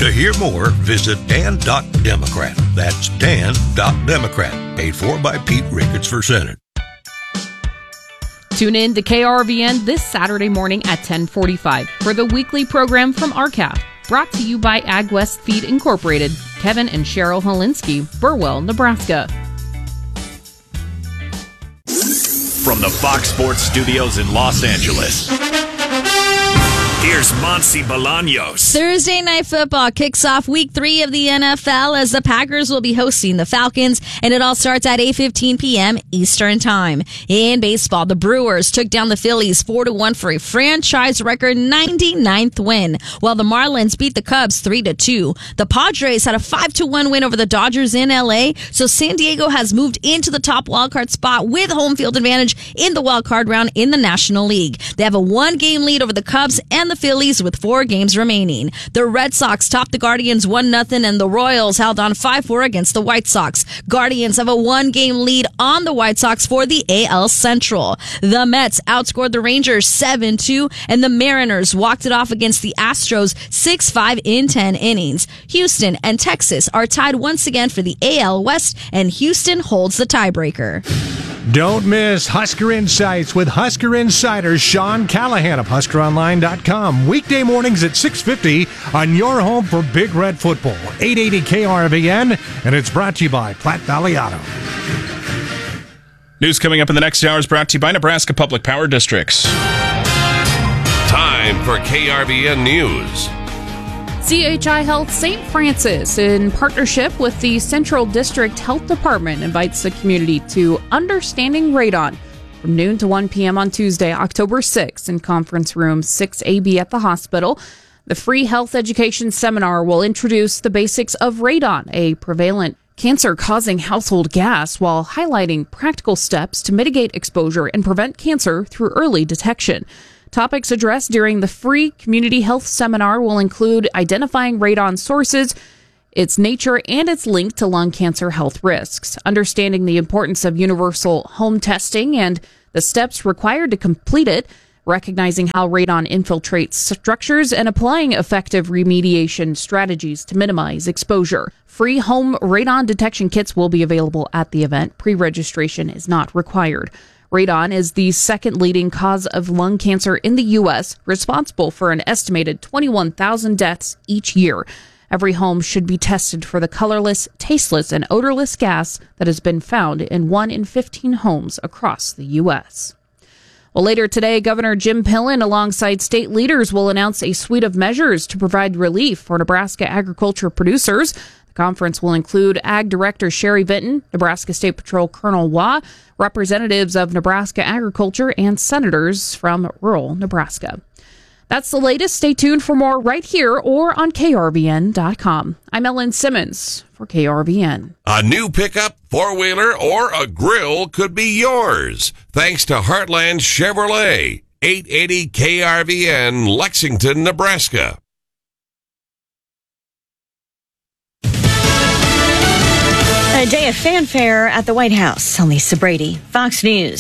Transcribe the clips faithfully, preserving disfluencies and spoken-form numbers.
To hear more, visit dan dot democrat. That's dan dot democrat. Paid for by Pete Ricketts for Senate. Tune in to K R V N this Saturday morning at ten forty-five for the weekly program from R C A P. Brought to you by AgWest Feed Incorporated. Kevin and Cheryl Holinsky, Burwell, Nebraska. From the Fox Sports Studios in Los Angeles, here's Monse Bolaños. Thursday Night Football kicks off week three of the N F L as the Packers will be hosting the Falcons, and it all starts at eight fifteen p.m. Eastern Time. In baseball, the Brewers took down the Phillies four to one for a franchise record ninety-ninth win, while the Marlins beat the Cubs three to two. The Padres had a five to one win over the Dodgers in L A, so San Diego has moved into the top wildcard spot with home field advantage in the wildcard round in the National League. They have a one-game lead over the Cubs and the Phillies with four games remaining. The Red Sox topped the Guardians one nothing, and the Royals held on five four against the White Sox. Guardians have a one-game lead on the White Sox for the A L Central. The Mets outscored the Rangers seven two, and the Mariners walked it off against the Astros six five in ten innings. Houston and Texas are tied once again for the A L West, and Houston holds the tiebreaker. Don't miss Husker Insights with Husker Insider Sean Callahan of Husker Online dot com. Weekday mornings at six fifty on your home for Big Red Football. eight eighty K R V N, and it's brought to you by Platte Valley Auto. News coming up in the next hour is brought to you by Nebraska Public Power Districts. Time for K R V N News. C H I Health Saint Francis, in partnership with the Central District Health Department, invites the community to Understanding Radon from noon to one p.m. on Tuesday, October sixth, in Conference Room six A B at the hospital. The free health education seminar will introduce the basics of radon, a prevalent cancer-causing household gas, while highlighting practical steps to mitigate exposure and prevent cancer through early detection. Topics addressed during the free community health seminar will include identifying radon sources, its nature, and its link to lung cancer health risks, understanding the importance of universal home testing and the steps required to complete it, recognizing how radon infiltrates structures, and applying effective remediation strategies to minimize exposure. Free home radon detection kits will be available at the event. Pre-registration is not required. Radon is the second leading cause of lung cancer in the U S, responsible for an estimated twenty-one thousand deaths each year. Every home should be tested for the colorless, tasteless, and odorless gas that has been found in one in fifteen homes across the U S. Well, later today, Governor Jim Pillen, alongside state leaders, will announce a suite of measures to provide relief for Nebraska agriculture producers. Conference will include Ag Director Sherry Vinton, Nebraska State Patrol Colonel Waugh, representatives of Nebraska Agriculture, and senators from rural Nebraska. That's the latest. Stay tuned for more right here or on K R V N dot com. I'm Ellen Simmons for K R V N. A new pickup, four-wheeler, or a grill could be yours, thanks to Heartland Chevrolet. eight eighty K R V N, Lexington, Nebraska. A day of fanfare at the White House. I'm Lisa Brady, Fox News.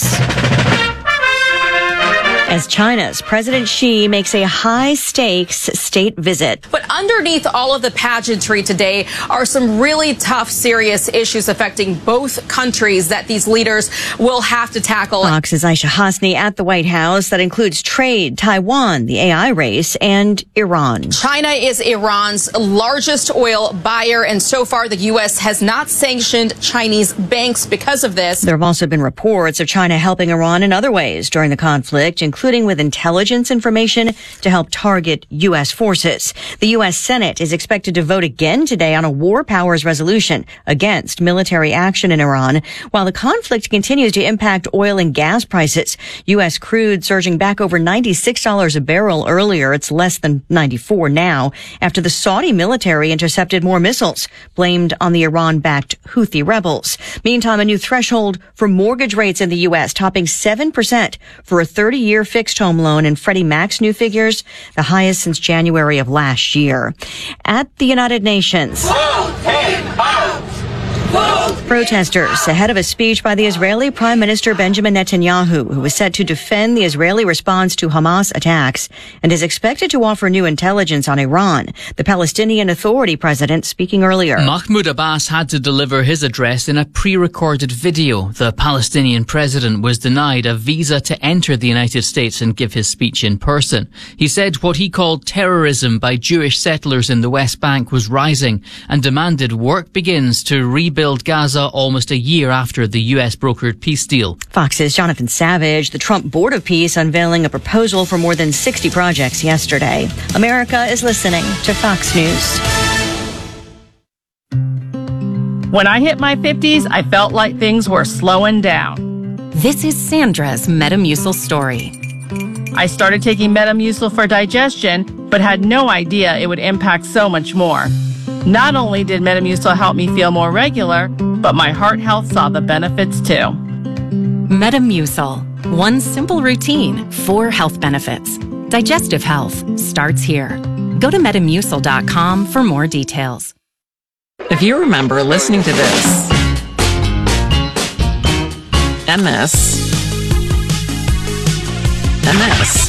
As China's President Xi makes a high-stakes state visit. But underneath all of the pageantry today are some really tough, serious issues affecting both countries that these leaders will have to tackle. Fox's Aisha Hasni at the White House. That includes trade, Taiwan, the A I race, and Iran. China is Iran's largest oil buyer, and so far the U S has not sanctioned Chinese banks because of this. There have also been reports of China helping Iran in other ways during the conflict, including with intelligence information to help target U S forces. The U S Senate is expected to vote again today on a war powers resolution against military action in Iran, while the conflict continues to impact oil and gas prices. U S crude surging back over ninety-six dollars a barrel earlier. It's less than ninety-four now after the Saudi military intercepted more missiles blamed on the Iran-backed Houthi rebels. Meantime, a new threshold for mortgage rates in the U S topping seven percent for a thirty-year fixed home loan, and Freddie Mac's new figures, the highest since January of last year. At the United Nations. Vote, vote, vote. Protesters ahead of a speech by the Israeli Prime Minister Benjamin Netanyahu, who is set to defend the Israeli response to Hamas attacks and is expected to offer new intelligence on Iran. The Palestinian Authority president speaking earlier. Mahmoud Abbas had to deliver his address in a pre-recorded video. The Palestinian president was denied a visa to enter the United States and give his speech in person. He said what he called terrorism by Jewish settlers in the West Bank was rising and demanded work begins to rebuild Gaza almost a year after the U S brokered peace deal. Fox's Jonathan Savage. The Trump Board of Peace unveiling a proposal for more than sixty projects yesterday. America is listening to Fox News. When I hit my fifties, I felt like things were slowing down. This is Sandra's Metamucil story. I started taking Metamucil for digestion, but had no idea it would impact so much more. Not only did Metamucil help me feel more regular, but my heart health saw the benefits too. Metamucil. One simple routine, four health benefits. Digestive health starts here. Go to metamucil dot com for more details. If you remember listening to this, and this, and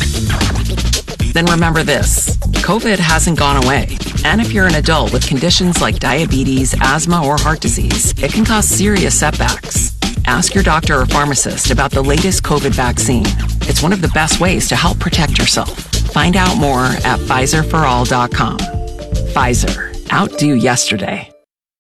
this, then remember this. COVID hasn't gone away. And if you're an adult with conditions like diabetes, asthma, or heart disease, it can cause serious setbacks. Ask your doctor or pharmacist about the latest COVID vaccine. It's one of the best ways to help protect yourself. Find out more at Pfizer for all dot com. Pfizer. Outdo yesterday.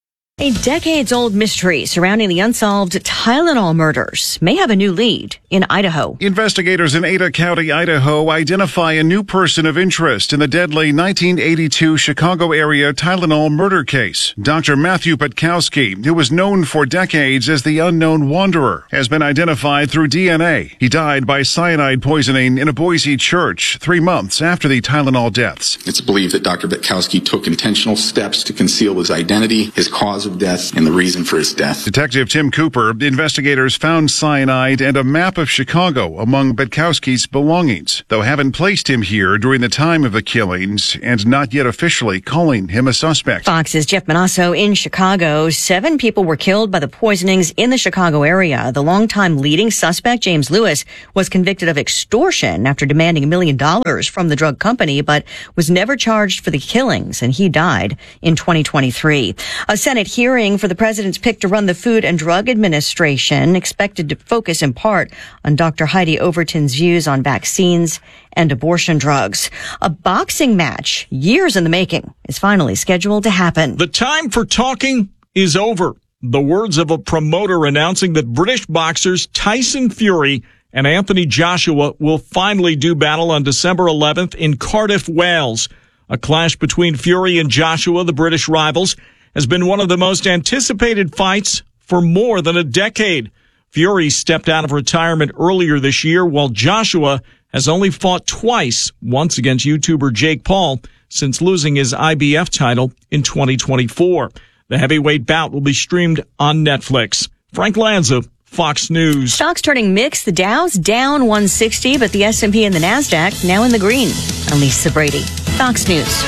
A decades-old mystery surrounding the unsolved Tylenol murders may have a new lead in Idaho. Investigators in Ada County, Idaho, identify a new person of interest in the deadly nineteen eighty-two Chicago area Tylenol murder case. Doctor Matthew Petkowski, who was known for decades as the unknown wanderer, has been identified through D N A. He died by cyanide poisoning in a Boise church three months after the Tylenol deaths. It's believed that Doctor Petkowski took intentional steps to conceal his identity, his cause of death, and the reason for his death. Detective Tim Cooper, investigators found cyanide and a map of Chicago among Petkowski's belongings, though haven't placed him here during the time of the killings and not yet officially calling him a suspect. Fox's Jeff Manasso in Chicago. Seven people were killed by the poisonings in the Chicago area. The longtime leading suspect, James Lewis, was convicted of extortion after demanding a million dollars from the drug company, but was never charged for the killings, and he died in twenty twenty-three. A Senate hearing for the president's pick to run the Food and Drug Administration expected to focus in part on Doctor Heidi Overton's views on vaccines and abortion drugs. A boxing match, years in the making, is finally scheduled to happen. The time for talking is over. The words of a promoter announcing that British boxers Tyson Fury and Anthony Joshua will finally do battle on December eleventh in Cardiff, Wales. A clash between Fury and Joshua, the British rivals, has been one of the most anticipated fights for more than a decade. Fury stepped out of retirement earlier this year, while Joshua has only fought twice, once against YouTuber Jake Paul, since losing his I B F title in twenty twenty-four. The heavyweight bout will be streamed on Netflix. Frank Lanza, Fox News. Stocks turning mixed. The Dow's down one sixty, but the S and P and the NASDAQ now in the green. I'm Lisa Brady, Fox News.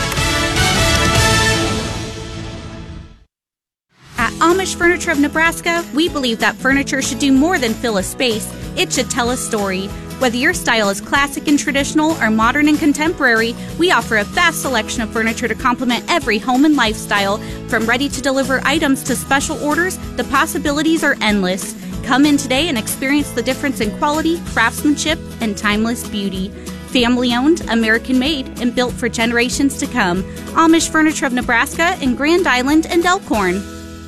At Amish Furniture of Nebraska, we believe that furniture should do more than fill a space. It should tell a story. Whether your style is classic and traditional or modern and contemporary, we offer a vast selection of furniture to complement every home and lifestyle. From ready-to-deliver items to special orders, the possibilities are endless. Come in today and experience the difference in quality, craftsmanship, and timeless beauty. Family-owned, American-made, and built for generations to come. Amish Furniture of Nebraska in Grand Island and Elkhorn.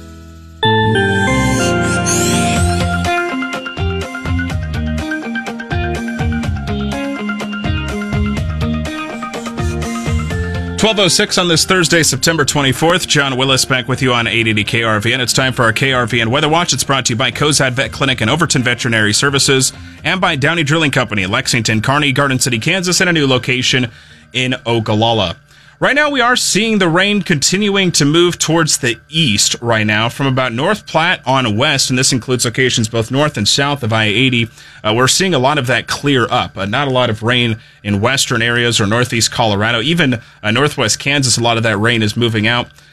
twelve oh six on this Thursday, September twenty-fourth. John Willis back with you on eight eighty K R V N. It's time for our K R V N Weather Watch. It's brought to you by Cozad Vet Clinic and Overton Veterinary Services and by Downey Drilling Company in Lexington, Kearney, Garden City, Kansas, and a new location in Ogallala. Right now, we are seeing the rain continuing to move towards the east right now from about North Platte on west, and this includes locations both north and south of I eighty. Uh, we're seeing a lot of that clear up. Uh, not a lot of rain in western areas or northeast Colorado. Even uh, northwest Kansas, a lot of that rain is moving out.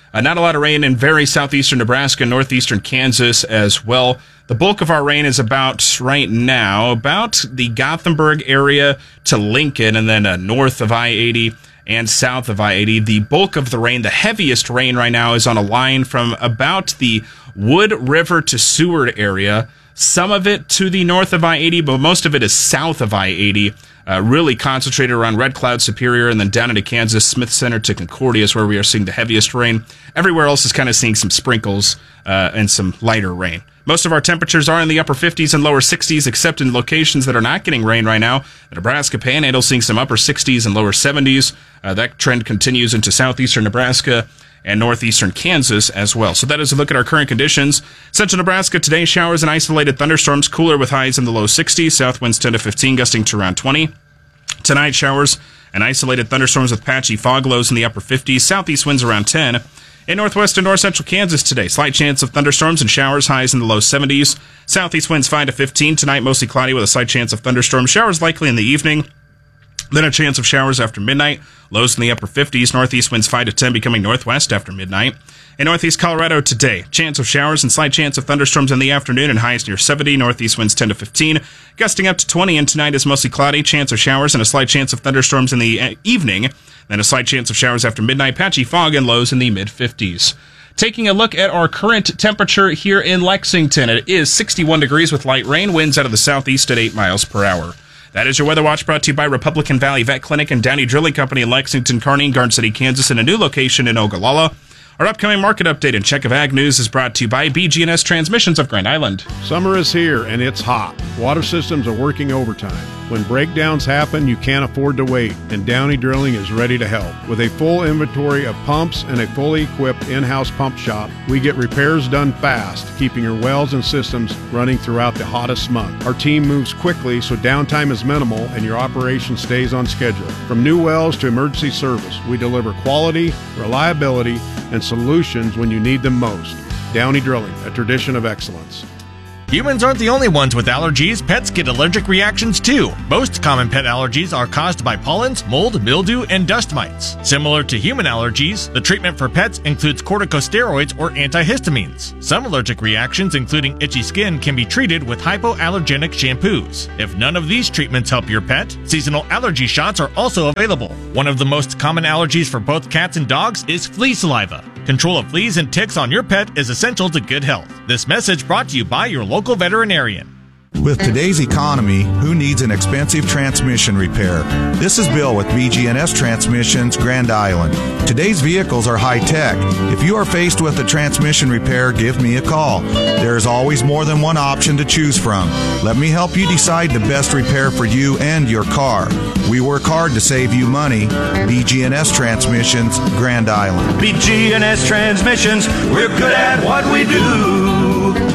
Uh, not a lot of rain in very southeastern Nebraska, northeastern Kansas as well. The bulk of our rain is about right now, about the Gothenburg area to Lincoln, and then uh, north of I eighty and south of I eighty. The bulk of the rain, the heaviest rain right now, is on a line from about the Wood River to Seward area. Some of it to the north of I eighty, but most of it is south of I eighty. Uh, really concentrated around Red Cloud, Superior, and then down into Kansas, Smith Center to Concordia is where we are seeing the heaviest rain. Everywhere else is kind of seeing some sprinkles uh, and some lighter rain. Most of our temperatures are in the upper fifties and lower sixties, except in locations that are not getting rain right now. The Nebraska Panhandle seeing some upper sixties and lower seventies. Uh, that trend continues into southeastern Nebraska and northeastern Kansas as well. So that is a look at our current conditions. Central Nebraska today, showers and isolated thunderstorms, cooler with highs in the low sixties, south winds ten to fifteen, gusting to around twenty. Tonight, showers and isolated thunderstorms with patchy fog, lows in the upper fifties, southeast winds around ten. In northwest and north central Kansas today, slight chance of thunderstorms and showers, highs in the low seventies, southeast winds five to fifteen. Tonight, mostly cloudy with a slight chance of thunderstorms, showers likely in the evening. Then a chance of showers after midnight, lows in the upper fifties, northeast winds five to ten, becoming northwest after midnight. In northeast Colorado today, chance of showers and slight chance of thunderstorms in the afternoon and highs near seventy, northeast winds ten to fifteen, gusting up to twenty, and tonight is mostly cloudy, chance of showers and a slight chance of thunderstorms in the evening, then a slight chance of showers after midnight, patchy fog and lows in the mid-fifties. Taking a look at our current temperature here in Lexington, it is sixty-one degrees with light rain, winds out of the southeast at eight miles per hour. That is your Weather Watch, brought to you by Republican Valley Vet Clinic and Downey Drilling Company in Lexington, Kearney, and Garden City, Kansas, and a new location in Ogallala. Our upcoming market update and check of ag news is brought to you by B G and S Transmissions of Grand Island. Summer is here and it's hot. Water systems are working overtime. When breakdowns happen, you can't afford to wait, and Downey Drilling is ready to help. With a full inventory of pumps and a fully equipped in-house pump shop, we get repairs done fast, keeping your wells and systems running throughout the hottest month. Our team moves quickly so downtime is minimal and your operation stays on schedule. From new wells to emergency service, we deliver quality, reliability, and solutions when you need them most. Downey Drilling, a tradition of excellence. Humans aren't the only ones with allergies. Pets get allergic reactions too. Most common pet allergies are caused by pollens, mold, mildew, and dust mites. Similar to human allergies, the treatment for pets includes corticosteroids or antihistamines. Some allergic reactions, including itchy skin, can be treated with hypoallergenic shampoos. If none of these treatments help your pet, seasonal allergy shots are also available. One of the most common allergies for both cats and dogs is flea saliva. Control of fleas and ticks on your pet is essential to good health. This message brought to you by your local veterinarian. With today's economy, who needs an expensive transmission repair? This is Bill with B G and S Transmissions, Grand Island. Today's vehicles are high-tech. If you are faced with a transmission repair, give me a call. There is always more than one option to choose from. Let me help you decide the best repair for you and your car. We work hard to save you money. B G and S Transmissions, Grand Island. B G and S Transmissions, we're good at what we do.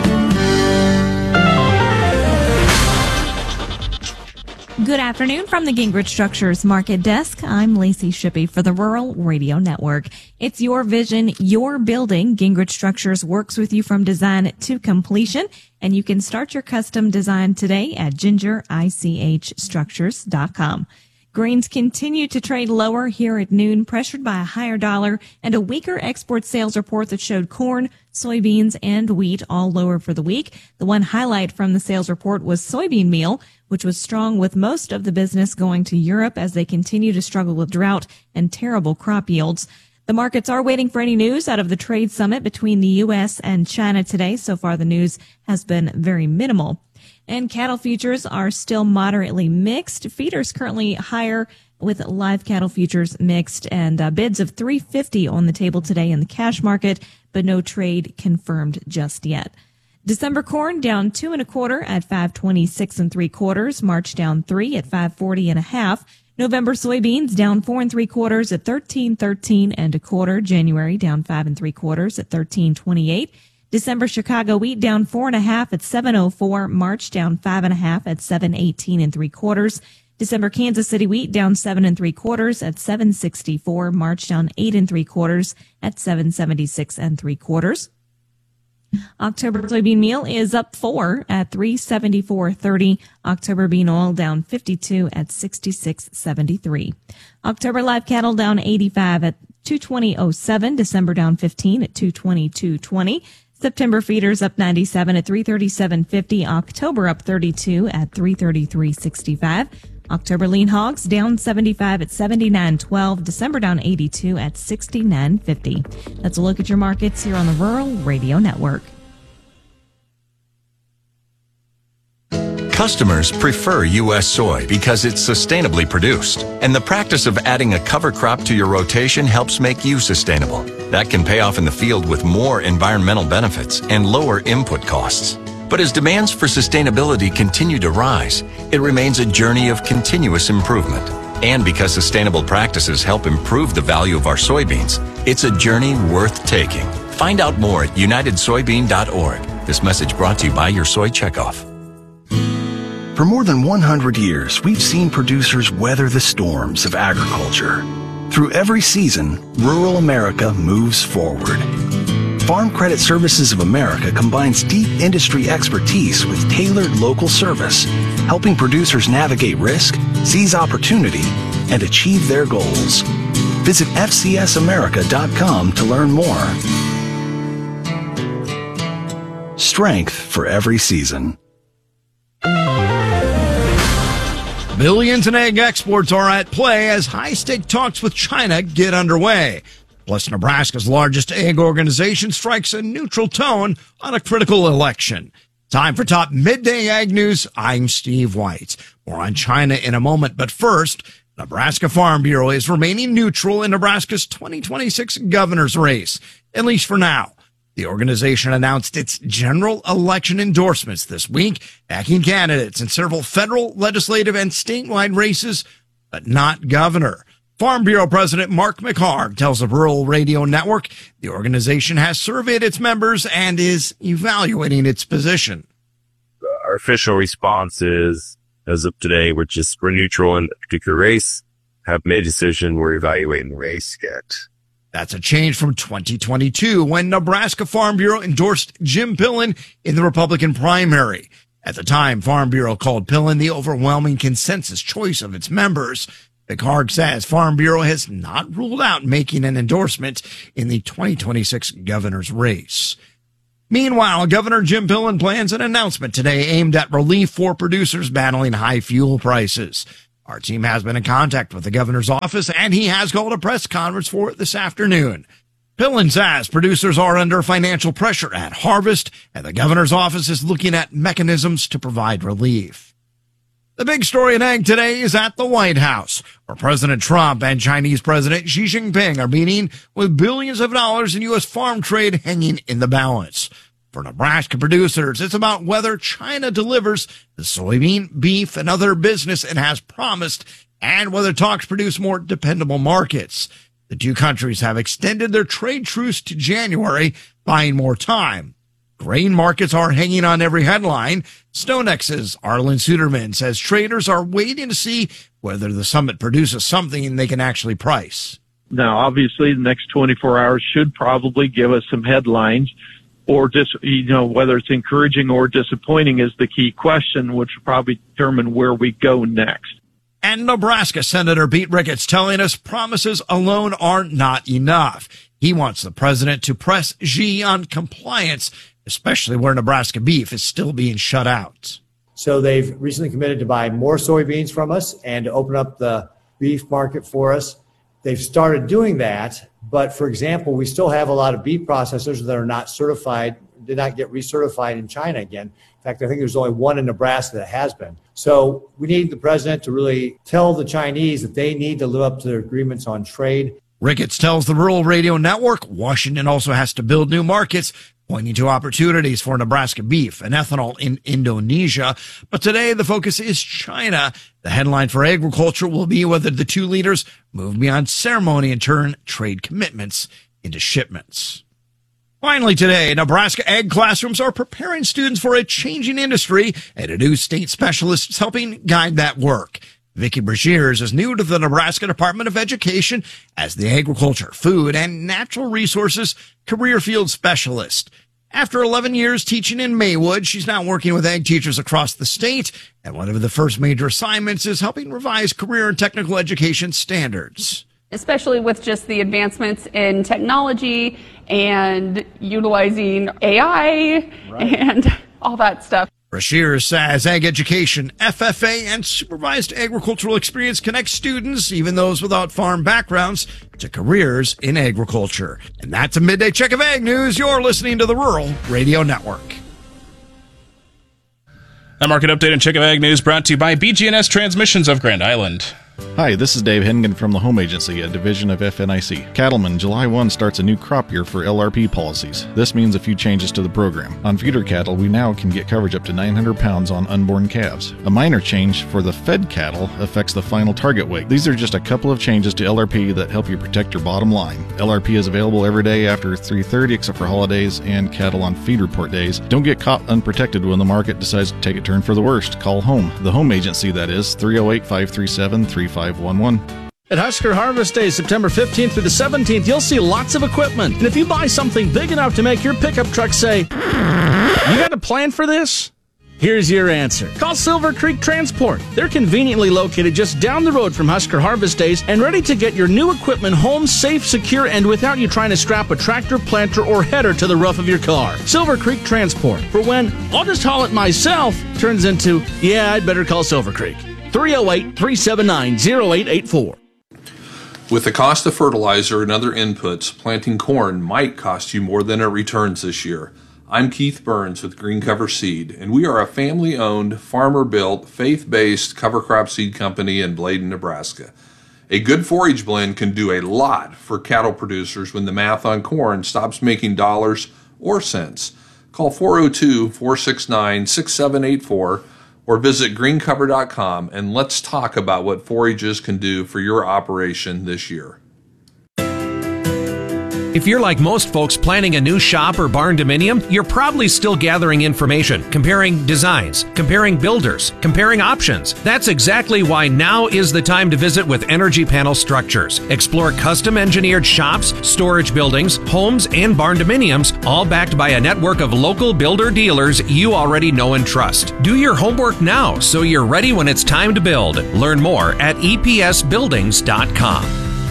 Good afternoon from the Gingrich Structures Market Desk. I'm Lacey Shippey for the Rural Radio Network. It's your vision, your building. Gingrich Structures works with you from design to completion, and you can start your custom design today at ginger ich structures dot com. Grains continue to trade lower here at noon, pressured by a higher dollar and a weaker export sales report that showed corn, soybeans, and wheat all lower for the week. The one highlight from the sales report was soybean meal, which was strong with most of the business going to Europe as they continue to struggle with drought and terrible crop yields. The markets are waiting for any news out of the trade summit between the U S and China today. So far, the news has been very minimal. And cattle futures are still moderately mixed. Feeders currently higher with live cattle futures mixed, and uh, bids of three fifty on the table today in the cash market, but no trade confirmed just yet. December corn down two and a quarter at five twenty-six and three quarters. March down three at five forty and a half. November soybeans down four and three quarters at thirteen thirteen and a quarter. January down five and three quarters at thirteen twenty-eight. December Chicago wheat down four and a half at seven oh four. March down five and a half at seven eighteen and three quarters. December Kansas City wheat down seven and three quarters at seven sixty-four. March down eight and three quarters at seven seventy-six and three quarters. October soybean meal is up four at three seventy-four thirty. October bean oil down fifty-two at sixty-six seventy-three. October live cattle down eighty-five at two twenty oh seven. December down fifteen at two twenty-two twenty. September feeders up ninety-seven at three thirty-seven fifty. October up thirty-two at three thirty-three sixty-five. October lean hogs down seventy-five at seventy-nine twelve. December down eighty-two at sixty-nine fifty. That's a look at your markets here on the Rural Radio Network. Customers prefer U S soy because it's sustainably produced, and the practice of adding a cover crop to your rotation helps make you sustainable. That can pay off in the field with more environmental benefits and lower input costs. But as demands for sustainability continue to rise, it remains a journey of continuous improvement. And because sustainable practices help improve the value of our soybeans, it's a journey worth taking. Find out more at united soybean dot org. This message brought to you by your Soy Checkoff. For more than one hundred years, we've seen producers weather the storms of agriculture. Through every season, rural America moves forward. Farm Credit Services of America combines deep industry expertise with tailored local service, helping producers navigate risk, seize opportunity, and achieve their goals. Visit F C S America dot com to learn more. Strength for every season. Billions in egg exports are at play as high-stake talks with China get underway. Plus, Nebraska's largest egg organization strikes a neutral tone on a critical election. Time for top midday ag news. I'm Steve White. More on China in a moment, but first, Nebraska Farm Bureau is remaining neutral in Nebraska's twenty twenty-six governor's race, at least for now. The organization announced its general election endorsements this week, backing candidates in several federal, legislative, and statewide races, but not governor. Farm Bureau President Mark McHarg tells the Rural Radio Network the organization has surveyed its members and is evaluating its position. Our official response is, as of today, we're just, we're neutral in a particular race, have made a decision, we're evaluating the race yet. That's a change from twenty twenty-two when Nebraska Farm Bureau endorsed Jim Pillen in the Republican primary. At the time, Farm Bureau called Pillen the overwhelming consensus choice of its members. McHarg says Farm Bureau has not ruled out making an endorsement in the twenty twenty-six governor's race. Meanwhile, Governor Jim Pillen plans an announcement today aimed at relief for producers battling high fuel prices. Our team has been in contact with the governor's office, and he has called a press conference for it this afternoon. Pillen says producers are under financial pressure at harvest, and the governor's office is looking at mechanisms to provide relief. The big story in ag today is at the White House, where President Trump and Chinese President Xi Jinping are meeting with billions of dollars in U S farm trade hanging in the balance. For Nebraska producers, it's about whether China delivers the soybean, beef, and other business it has promised, and whether talks produce more dependable markets. The two countries have extended their trade truce to January, buying more time. Grain markets are hanging on every headline. StoneX's Arlen Suderman says traders are waiting to see whether the summit produces something they can actually price. Now, obviously, the next twenty-four hours should probably give us some headlines. Or just, you know, whether it's encouraging or disappointing is the key question, which will probably determine where we go next. And Nebraska Senator Pete Ricketts telling us promises alone are not enough. He wants the president to press Xi on compliance, especially where Nebraska beef is still being shut out. So they've recently committed to buy more soybeans from us and to open up the beef market for us. They've started doing that. But for example, we still have a lot of beef processors that are not certified, did not get recertified in China again. In fact, I think there's only one in Nebraska that has been. So we need the president to really tell the Chinese that they need to live up to their agreements on trade. Ricketts tells the Rural Radio Network Washington also has to build new markets, pointing to opportunities for Nebraska beef and ethanol in Indonesia. But today, the focus is China. The headline for agriculture will be whether the two leaders move beyond ceremony and turn trade commitments into shipments. Finally today, Nebraska ag classrooms are preparing students for a changing industry, and a new state specialist is helping guide that work. Vicki Brashears is new to the Nebraska Department of Education as the Agriculture, Food, and Natural Resources Career Field Specialist. After eleven years teaching in Maywood, she's now working with ag teachers across the state, and one of the first major assignments is helping revise career and technical education standards. especially with just the advancements in technology and utilizing A I right. and all that stuff. Brashear says Ag Education, F F A, and Supervised Agricultural Experience connect students, even those without farm backgrounds, to careers in agriculture. And that's a Midday Check of Ag News. You're listening to the Rural Radio Network. A market update and Check of Ag News brought to you by B G N S Transmissions of Grand Island. Hi, this is Dave Hengen from the Home Agency, a division of F N I C. Cattlemen, July first starts a new crop year for L R P policies. This means a few changes to the program. On feeder cattle, we now can get coverage up to nine hundred pounds on unborn calves. A minor change for the fed cattle affects the final target weight. These are just a couple of changes to L R P that help you protect your bottom line. L R P is available every day after three thirty except for holidays and cattle on feed report days. Don't get caught unprotected when the market decides to take a turn for the worst. Call home. The Home Agency, that is, three oh eight, five three seven, three five one one. At Husker Harvest Day, September fifteenth through the seventeenth, you'll see lots of equipment. And if you buy something big enough to make your pickup truck say, you got a plan for this? Here's your answer. Call Silver Creek Transport. They're conveniently located just down the road from Husker Harvest Days and ready to get your new equipment home safe, secure, and without you trying to strap a tractor, planter, or header to the roof of your car. Silver Creek Transport. For when, I'll just haul it myself, turns into, yeah, I'd better call Silver Creek. three oh eight, three seven nine, oh eight eight four. With the cost of fertilizer and other inputs, planting corn might cost you more than it returns this year. I'm Keith Burns with Green Cover Seed, and we are a family-owned, farmer-built, faith-based cover crop seed company in Bladen, Nebraska. A good forage blend can do a lot for cattle producers when the math on corn stops making dollars or cents. Call four oh two, four six nine, six seven eight four or visit green cover dot com and let's talk about what forages can do for your operation this year. If you're like most folks planning a new shop or barn dominium, you're probably still gathering information, comparing designs, comparing builders, comparing options. That's exactly why now is the time to visit with Energy Panel Structures. Explore custom engineered shops, storage buildings, homes, and barn dominiums, all backed by a network of local builder dealers you already know and trust. Do your homework now so you're ready when it's time to build. Learn more at E P S buildings dot com.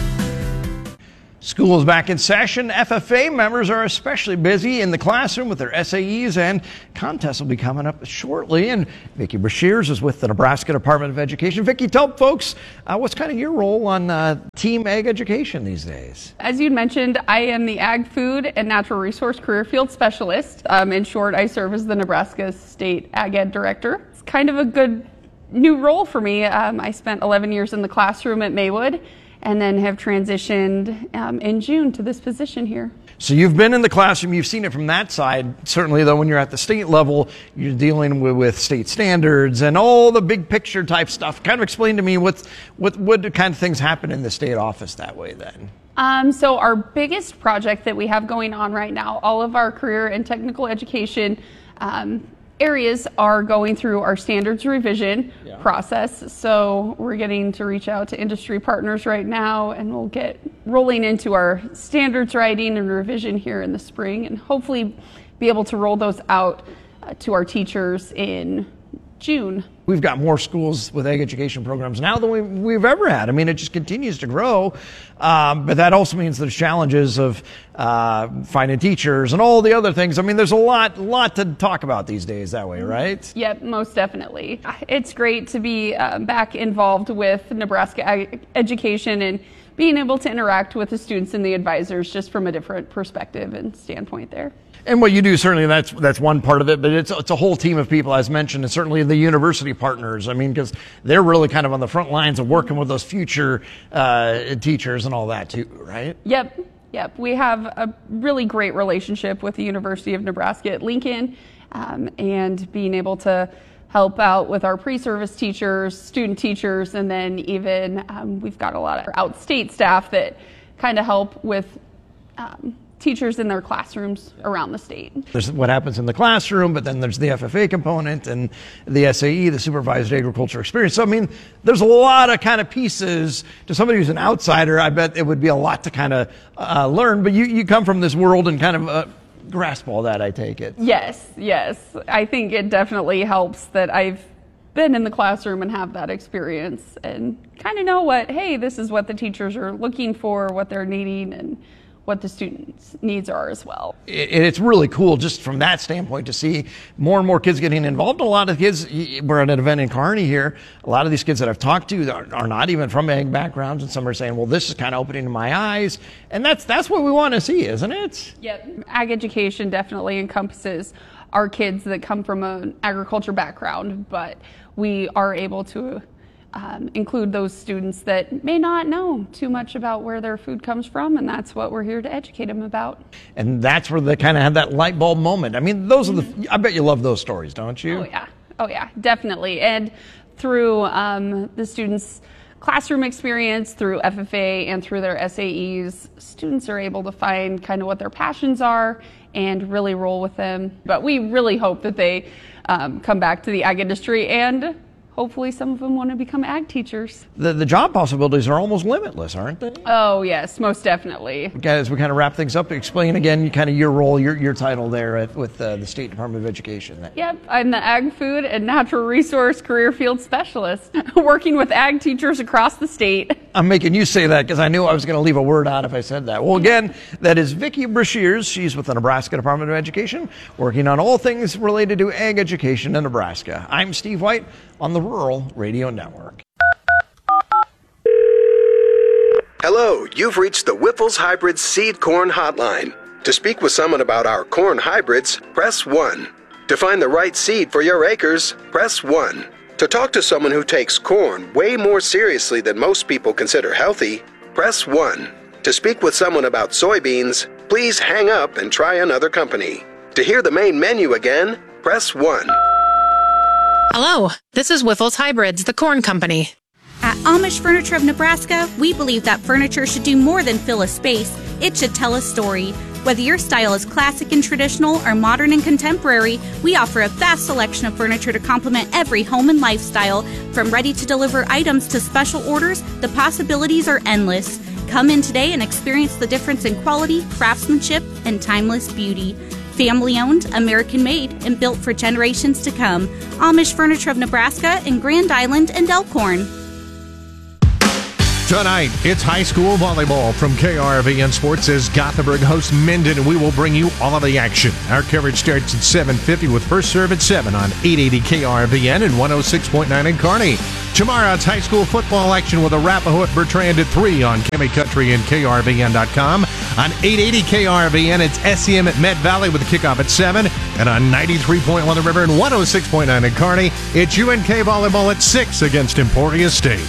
School is back in session. F F A members are especially busy in the classroom with their S A Es, and contests will be coming up shortly. And Vicki Brashears is with the Nebraska Department of Education. Vicki, tell folks uh, what's kind of your role on uh, Team Ag Education these days? As you'd mentioned, I am the Ag Food and Natural Resource Career Field Specialist. Um, in short, I serve as the Nebraska State Ag Ed Director. It's kind of a good new role for me. Um, I spent eleven years in the classroom at Maywood, and then have transitioned um, in June to this position here. So you've been in the classroom, you've seen it from that side. Certainly, though, when you're at the state level, you're dealing with, with state standards and all the big picture type stuff. Kind of explain to me what's, what what kind of things happen in the state office that way then? Um, so our biggest project that we have going on right now, all of our career and technical education um, areas are going through our standards revision yeah. process. So we're getting to reach out to industry partners right now, and we'll get rolling into our standards writing and revision here in the spring, and hopefully be able to roll those out uh, to our teachers in June. We've got more schools with ag education programs now than we, we've ever had. I mean, it just continues to grow. Um, but that also means there's challenges of uh, finding teachers and all the other things. I mean, there's a lot, lot to talk about these days that way, right? Yep, most definitely. It's great to be uh, back involved with Nebraska ag- education and being able to interact with the students and the advisors just from a different perspective and standpoint there. And what you do, certainly that's that's one part of it, but it's it's a whole team of people, as mentioned, and certainly the university partners. I mean, because they're really kind of on the front lines of working with those future uh, teachers and all that too, right? Yep, yep. We have a really great relationship with the University of Nebraska at Lincoln, um, and being able to help out with our pre-service teachers, student teachers, and then even um, we've got a lot of outstate staff that kind of help with um, teachers in their classrooms around the state. There's what happens in the classroom, but then there's the F F A component and the S A E, the Supervised Agriculture Experience. So, I mean, there's a lot of kind of pieces. To somebody who's an outsider, I bet it would be a lot to kind of uh, learn, but you, you come from this world and kind of uh, grasp all that, I take it. Yes, yes. I think it definitely helps that I've been in the classroom and have that experience and kind of know what, hey, this is what the teachers are looking for, what they're needing, and what the students' needs are as well. It, it's really cool just from that standpoint to see more and more kids getting involved. A lot of kids, we're at an event in Kearney here, a lot of these kids that I've talked to are, are not even from ag backgrounds, and some are saying, well, this is kind of opening my eyes, and that's that's what we want to see, isn't it? Yep. Ag education definitely encompasses our kids that come from an agriculture background, but we are able to um, include those students that may not know too much about where their food comes from, and that's what we're here to educate them about. And that's where they kind of have that light bulb moment. I mean, those are the, I bet you love those stories, don't you? Oh, yeah. Oh, yeah, definitely. And through um, the students' classroom experience, through F F A, and through their S A Es, students are able to find kind of what their passions are and really roll with them. But we really hope that they um, come back to the ag industry, and hopefully some of them want to become ag teachers. The, the job possibilities are almost limitless, aren't they? Oh, yes, most definitely. As we kind of wrap things up, explain again kind of your role, your your title there at, with uh, the State Department of Education. Yep, I'm the Ag Food and Natural Resource Career Field Specialist, working with ag teachers across the state. I'm making you say that because I knew I was going to leave a word out if I said that. Well, again, that is Vicki Brashears. She's with the Nebraska Department of Education, working on all things related to ag education in Nebraska. I'm Steve White on the Rural Radio Network. Hello, you've reached the Whiffles Hybrid Seed Corn Hotline. To speak with someone about our corn hybrids, press one. To find the right seed for your acres, press one. To talk to someone who takes corn way more seriously than most people consider healthy, press one. To speak with someone about soybeans, please hang up and try another company. To hear the main menu again, press one. Hello, this is Whiffles Hybrids, the corn company. At Amish Furniture of Nebraska, we believe that furniture should do more than fill a space. It should tell a story. Whether your style is classic and traditional or modern and contemporary, we offer a vast selection of furniture to complement every home and lifestyle. From ready-to-deliver items to special orders, the possibilities are endless. Come in today and experience the difference in quality, craftsmanship, and timeless beauty. Family-owned, American-made, and built for generations to come. Amish Furniture of Nebraska in Grand Island and Elkhorn. Tonight, it's high school volleyball from K R V N Sports as Gothenburg hosts Minden, and we will bring you all of the action. Our coverage starts at seven fifty with first serve at seven on eight eighty K R V N and one oh six point nine in Kearney. Tomorrow, it's high school football action with Arapahoe at Bertrand at three on Kemi Country and K R V N dot com. On eight eighty K R V N, it's S E M at Med Valley with a kickoff at seven. And on ninety-three point one The River and one oh six point nine in Kearney, it's U N K volleyball at six against Emporia State.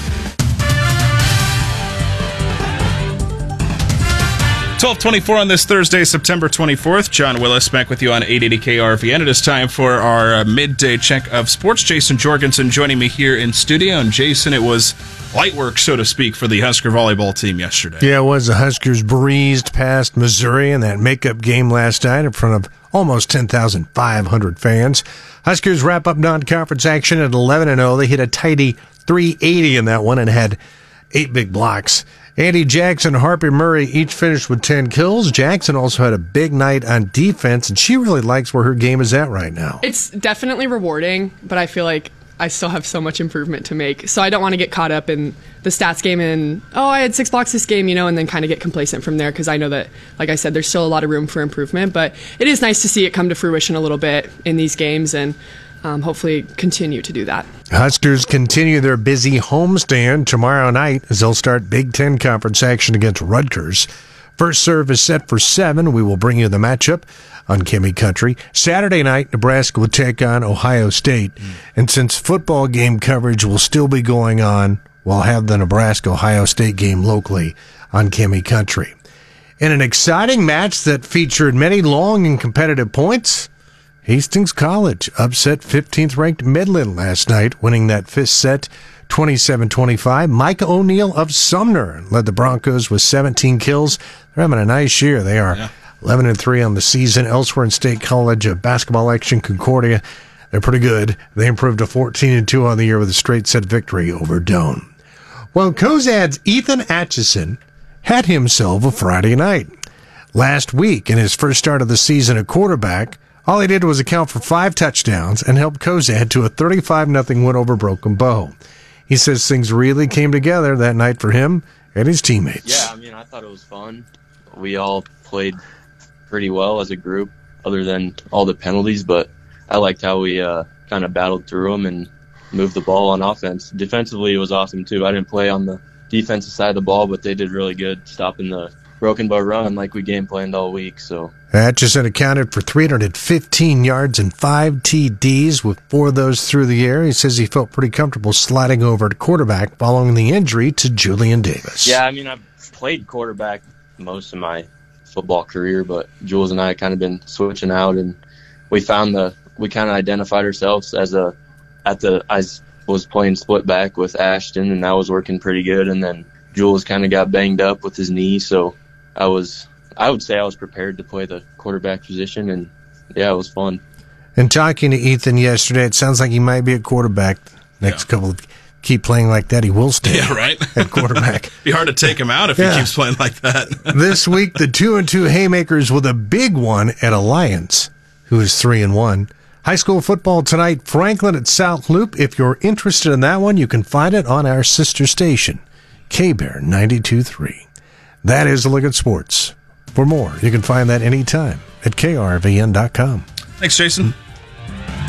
twelve twenty-four on this Thursday, September twenty-fourth. John Willis back with you on eight eighty K R V N. It is time for our uh, midday check of sports. Jason Jorgensen joining me here in studio. And Jason, it was light work, so to speak, for the Husker volleyball team yesterday. Yeah, it was. The Huskers breezed past Missouri in that makeup game last night in front of almost ten thousand five hundred fans. Huskers wrap up non-conference action at eleven and oh. They hit a tidy three eighty in that one and had eight big blocks. Andy Jackson and Harper Murray each finished with ten kills. Jackson also had a big night on defense, and she really likes where her game is at right now. It's definitely rewarding, but I feel like I still have so much improvement to make. So I don't want to get caught up in the stats game and, oh, I had six blocks this game, you know, and then kind of get complacent from there, because I know that, like I said, there's still a lot of room for improvement. But it is nice to see it come to fruition a little bit in these games, and Um, hopefully continue to do that. Huskers continue their busy homestand tomorrow night as they'll start Big Ten Conference action against Rutgers. First serve is set for seven. We will bring you the matchup on Kemi Country. Saturday night, Nebraska will take on Ohio State. Mm. And since football game coverage will still be going on, we'll have the Nebraska-Ohio State game locally on Kemi Country. In an exciting match that featured many long and competitive points, Hastings College upset fifteenth-ranked Midland last night, winning that fifth set twenty-seven twenty-five. Micah O'Neill of Sumner led the Broncos with seventeen kills. They're having a nice year. They are yeah. eleven and three on the season. Elsewhere in State College of basketball action, Concordia, they're pretty good. They improved to fourteen and two on the year with a straight set victory over Doane. Well, Cozad's Ethan Atchison had himself a Friday night. Last week, in his first start of the season at quarterback, All he did was account for five touchdowns and help Cozad to a thirty-five nothing win over Broken Bow. He says things really came together that night for him and his teammates. Yeah, I mean, I thought it was fun. We all played pretty well as a group, other than all the penalties, but I liked how we uh, kind of battled through them and moved the ball on offense. Defensively, it was awesome, too. I didn't play on the defensive side of the ball, but they did really good stopping the Broken Bow run like we game planned all week. So Atchison accounted for three hundred fifteen yards and five T Ds with four of those through the air. He says he felt pretty comfortable sliding over to quarterback following the injury to Julian Davis. Yeah, I mean, I've played quarterback most of my football career, but Jules and I kind of been switching out, and we found the we kind of identified ourselves as a at the I was playing split back with Ashton, and that was working pretty good, and then Jules kind of got banged up with his knee, so I was, I would say I was prepared to play the quarterback position, and yeah, it was fun. And talking to Ethan yesterday, it sounds like he might be at quarterback next yeah. couple of, keep playing like that, he will stay yeah, right? at quarterback. Be hard to take him out if yeah. he keeps playing like that. This week, the two and two Haymakers with a big one at Alliance, who is three and one. High school football tonight, Franklin at South Loop. If you're interested in that one, you can find it on our sister station, K-Bear ninety-two point three. That is a look at sports. For more, you can find that anytime at K R V N dot com. Thanks, Jason.